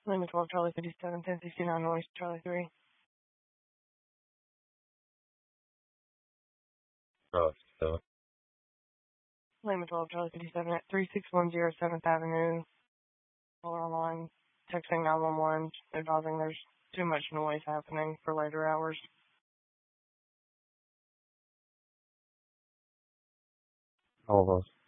Lima 12, Charlie 57, 1069, noise, Charlie 3. So. Lima 12, Charlie 57 at 3610 7th Avenue. Caller online, texting 911, advising there's too much noise happening for later hours. All of us.